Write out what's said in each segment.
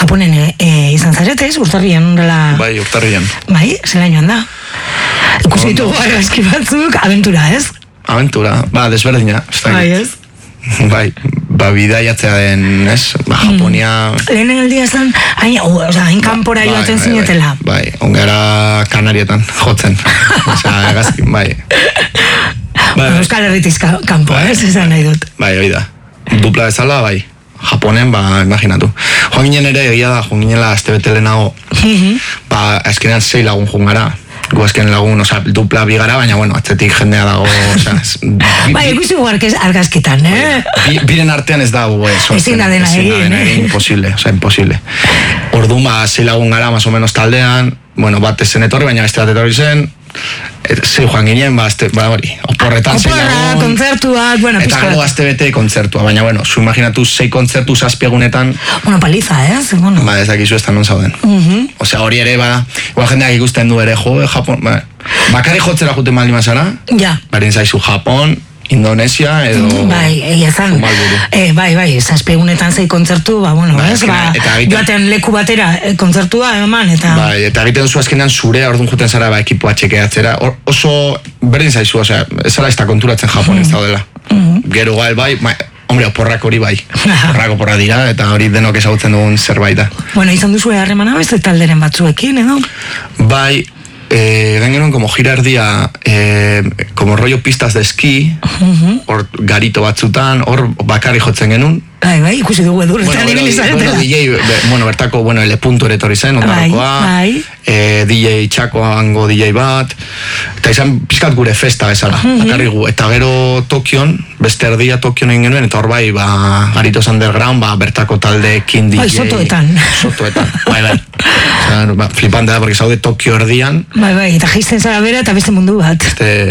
Japonen izan zaretez, urtarrian dela... Bai, urtarrian. Bai, zela joan da. Ikusi ditugu argazki batzuk, aventura, ez? Aventura, desberdina. Bai, ez? Bai, bidaiatzea den, ez? Japonia... Lehenen aldia zen, hain kanpora joaten zinetela. Bai, ongara Kanarietan jotzen. Osea, egazkin, bai. Euskal Herritiz kanpo, ez? Esan nahi dut. Bai, hori da. Dupla bezala, bai. Japonen, imaginatu. Joan ginen ere, egia da, joan ginela astebete lehenago, azkenean 6 lagun joan gara. Gu azken lagun, dupla bigara, baina, atzetik jendea dago, bai, ikusi argazkitan, biren artean ez dago, ezin da dena egin, imposible. Orduan, 6 lagun gara, más o menos taldean, bat ezen etorri, baina beste bat etorri zen, zei joan ginen, oporretan 6 lagun, kontzertuak, eta gero astebete kontzertua, baina, zu imaginatu 6 kontzertu 7 egunetan, paliza, ez? Ez dakizu ez da non zauden. Osea, hori ere, igual jendeak ikusten du ere, Japon, bakarri jotzera juten maldi mazara, barin zaizu Japon, Indonesia, edo... Bai, egia zan. Bai, 7 egunetan 6 kontzertu, joaten leku batera kontzertua, eman, eta... Bai, eta egiten duzu azkenean zure, orduan juten zara, ekipoa txekeatzera, oso, berdin zaizu, osea, ez zara ez da konturatzen Japon ez daudela. Gero bai, hombre, oporrak hori bai. Oporra dira, eta hori denok ezagutzen dugun zerbait da. Izan duzu harremana beste talderen batzuekin, edo? Bai, egin genuen como gira erdia, como rollo pistas de esquí, hor garito batzutan, hor bakarri jotzen genuen. Bai, ikusi dugu edur, eta nire izaretela. Bertako, L punto eretorri zen, ondarokoa, DJ Txakoango DJ bat, eta izan pizkat gure festa bezala, bakarri gu, eta gero Tokion, beste erdia Tokion egin genuen, eta hor bai, Garitos Underground, bertako taldeekin DJ... Bai, sotoetan. Bai, flipante da, porque zaude Tokio erdian. Bai, eta geizten zara bera, eta beste mundu bat.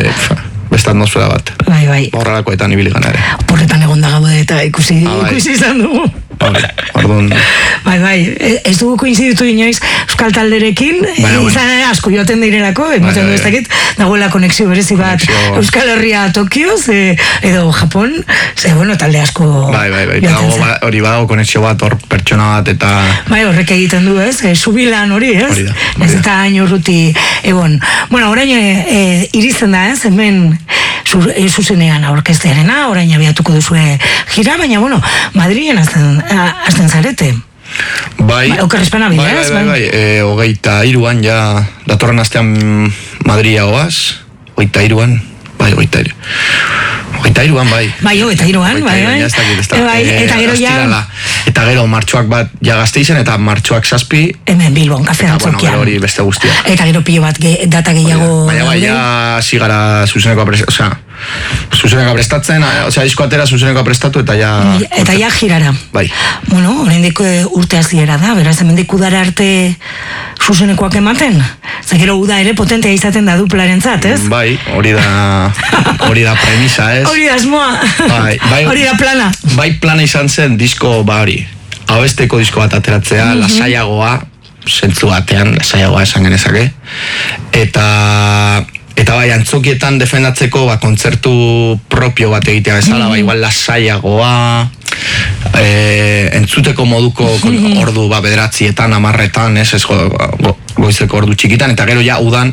Beste atmosfera bat. Bai. Horrelakoetan ibili gana ere. Porretan egon da gaude eta ikusi izan dugu. Orduan... Bai, ez dugu koinziditu inoiz euskal talderekin, izan asko joaten direlako, emoten du ez dakit, dagoela konexio berezi bat Euskal Herria Tokioz, edo Japon, talde asko... Bai, hori badago konexio bat, hor pertsona bat, eta... Bai, horrek egiten du, ez? Subilan hori, ez? Ez eta hain urruti egon. Orain irizten da, ez? Hemen zuzenean aurkeztearena, orain abiatuko duzue gira, baina, Madrilen azten zarete. Bai, okerrezpena bidez? Bai, 23an ja, datorren astean Madria oaz, 23an, bai, 23an, bai. Bai, 23an, bai. Eta gero martxoak bat ja Gasteizen, eta martxoak 7. Hemen Bilbon, kafean zokian. Eta hori beste guztia. Eta gero pilo bat data gehiago... Baina, ja, zigara zuzeneko prestatzen, disko atera zuzeneko prestatu, eta ja... Eta ja girara. Bai. Horrendik urte aziera da, beraz, hemendik udara arte zuzenekoak ematen? Gero uda ere potentea izaten da duplaren zat, ez? Bai, hori da premisa, ez? Hori da asmoa, hori da plana. Bai, plana izan zen disko, hori, abesteko disko bat ateratzea, lasaiagoa, zentzu batean, lasaiagoa esan genezake, eta bai, antzokietan defendatzeko kontzertu propio bat egitea bezala, bai, igual lasaiagoa, entzuteko moduko ordu 9etan, 10etan, ez goizeko ordu txikitan, eta gero ja udan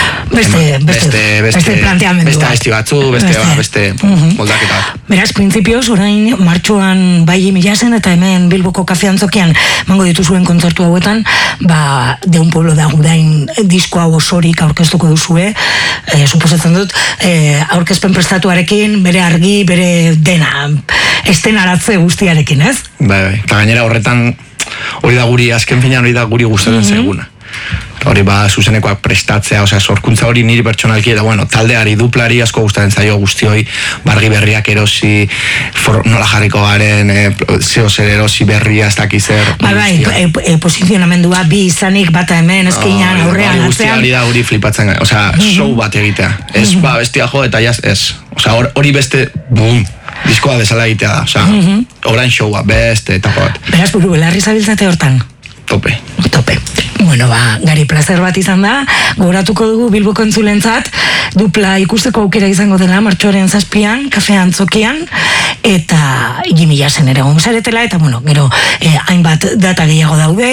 beste planteamendua. Beste abesti batzu, beste moldaketa bat. Beraz, printzipioz, orain martxoan bai Milasen eta hemen Bilboko kafean zokian mango dituzuen kontzertu hauetan, de un pueblo da gudain disko hau osorik aurkeztuko duzue, suposatzen dut, aurkezpen prestatuarekin, bere argi, bere dena, estenaratze guztiarekin, ez? Bai, eta gainera horretan, hori da guri, azken finean hori da guri gustatzen zeguna. Hori zuzenekoak prestatzea, sorkuntza hori niri pertsonalki, eta taldeari, duplari asko gustatzen zaio guztioi, bargi berriak erosi, nola jarriko garen, zeo zer erosi berria, ez dakizer. Bai, posizionamendua, bi izanik, bata hemen, eskinan, aurrean, atzean. Hori da hori flipatzen gara, show bat egitea. Ez, bestia jo, eta jaz, ez. Hori beste, diskoa desala egitea da, orain showa, beste, eta bat. Beraz, buru, belarri zabiltzate hortan? Tope. Gari plazer bat izan da, gogoratuko dugu Bilboko entzulentzat, dupla ikusteko aukera izango dela martxoaren 7an, kafean zokian, eta Milasen ere gongo zaretela, eta gero hainbat data gehiago daude,